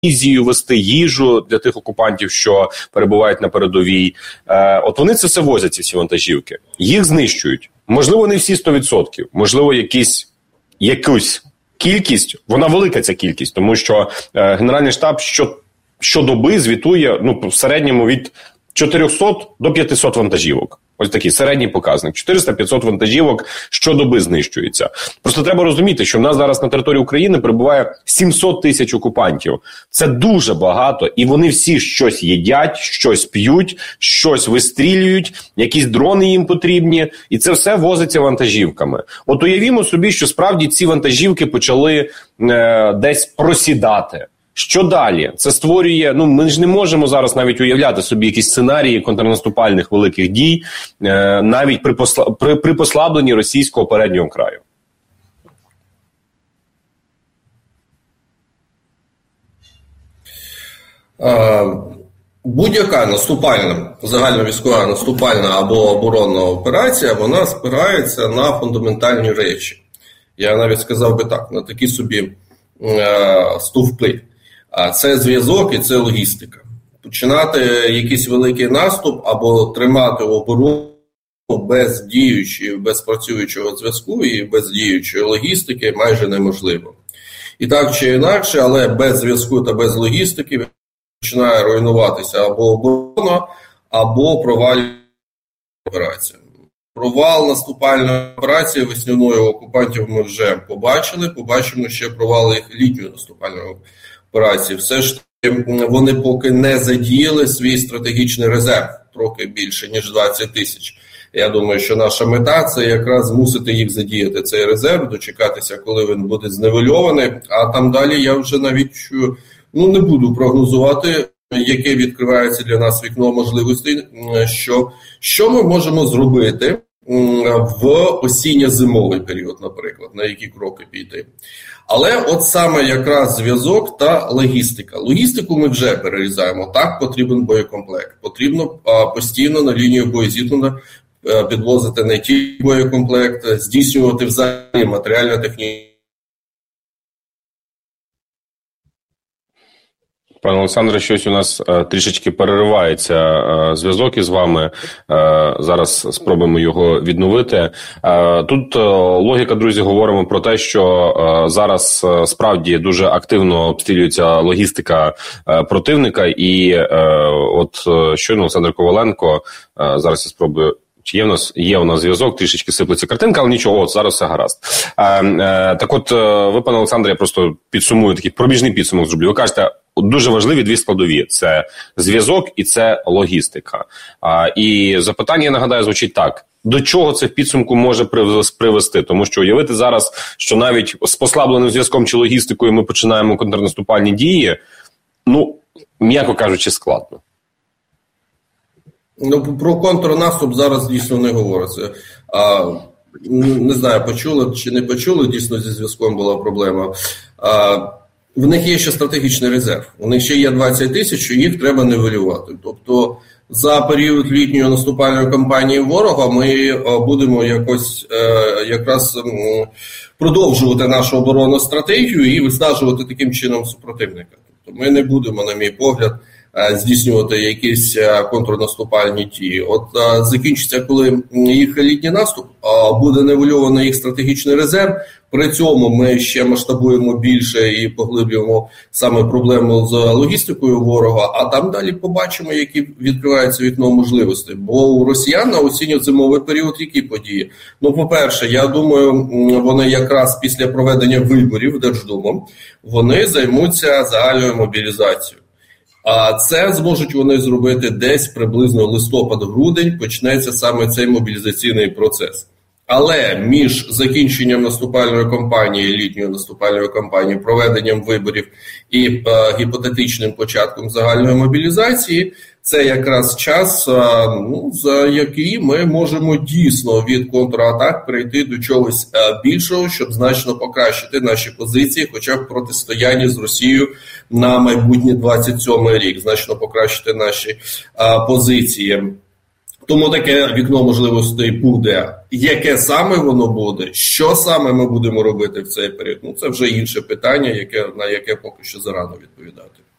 провізію вести, їжу для тих окупантів, що перебувають на передовій. От вони це все возять, ці всі вантажівки. Їх знищують. Можливо, не всі 100%. Можливо, якусь кількість, вона велика ця кількість, тому що Генеральний штаб щодоби звітує в середньому від 400 до 500 вантажівок. Ось такий середній показник. 400-500 вантажівок щодоби знищується. Просто треба розуміти, що в нас зараз на території України перебуває 700 тисяч окупантів. Це дуже багато, і вони всі щось їдять, щось п'ють, щось вистрілюють, якісь дрони їм потрібні, і це все возиться вантажівками. От уявімо собі, що справді ці вантажівки почали десь просідати. Що далі? Це створює, ми ж не можемо зараз навіть уявляти собі якісь сценарії контрнаступальних великих дій, навіть при послабленні російського переднього краю. Будь-яка наступальна, загальновійськова наступальна або оборонна операція, вона спирається на фундаментальні речі. Я навіть сказав би так, на такі собі стовпи. Це зв'язок і це логістика. Починати якийсь великий наступ або тримати оборону без працюючого зв'язку і без діючої логістики майже неможливо. І так чи інакше, але без зв'язку та без логістики починає руйнуватися або оборона, або провалюватися операція. Провал наступальної операції весняної окупантів ми вже побачимо ще провал їх літньої наступальної операції. Все ж вони поки не задіяли свій стратегічний резерв, трохи більше, ніж 20 тисяч. Я думаю, що наша мета – це якраз змусити їх задіяти цей резерв, дочекатися, коли він буде зневельований, а там далі я вже навіть не буду прогнозувати, яке відкривається для нас вікно можливостей, що ми можемо зробити в осінньо-зимовий період, наприклад, на які кроки піти. Але от саме якраз зв'язок та логістика. Логістику ми вже перерізаємо. Так, потрібен боєкомплект. Потрібно постійно на лінію боєзіткнення підвозити не тільки боєкомплект, здійснювати взагалі матеріально-технічні. Пане Олександре, щось у нас трішечки переривається зв'язок із вами. Зараз спробуємо його відновити. Тут логіка, друзі, говоримо про те, що зараз справді дуже активно обстрілюється логістика противника. І от щойно Олександр Коваленко, зараз я спробую. Чи є у нас зв'язок, трішечки сиплеться картинка, але нічого, зараз все гаразд. Так от, ви, пане Олександре, я просто підсумую, такий пробіжний підсумок зроблю. Ви кажете, дуже важливі дві складові – це зв'язок і це логістика. І запитання, я нагадаю, звучить так. До чого це в підсумку може привести? Тому що уявити зараз, що навіть з послабленим зв'язком чи логістикою ми починаємо контрнаступальні дії, м'яко кажучи, складно. Про контрнаступ зараз дійсно не говориться. Не знаю, почули чи не почули, дійсно зі зв'язком була проблема. В них є ще стратегічний резерв. У них ще є 20 тисяч, і їх треба нівелювати. Тобто за період літньої наступальної кампанії ворога ми будемо якраз продовжувати нашу оборонну стратегію і виснажувати таким чином супротивника. Тобто ми не будемо, на мій погляд, здійснювати якісь контрнаступальні дії. От закінчиться, коли їх літній наступ, буде нівельований їх стратегічний резерв, при цьому ми ще масштабуємо більше і поглиблюємо саме проблему з логістикою ворога, а там далі побачимо, які відкриваються вікно можливостей. Бо у росіян на осінньо-зимовий період які події? По-перше, я думаю, вони якраз після проведення виборів Держдумом, вони займуться загальною мобілізацією. А це зможуть вони зробити десь приблизно листопад-грудень, почнеться саме цей мобілізаційний процес. Але між закінченням наступальної кампанії, літньої наступальної кампанії, проведенням виборів і гіпотетичним початком загальної мобілізації, це якраз час, за який ми можемо дійсно від контратак перейти до чогось більшого, щоб значно покращити наші позиції, хоча б в протистоянні з Росією на майбутній 27-й рік, значно покращити наші позиції. Тому таке вікно можливостей буде. Яке саме воно буде, що саме ми будемо робити в цей період, це вже інше питання, на яке поки що зарано відповідати.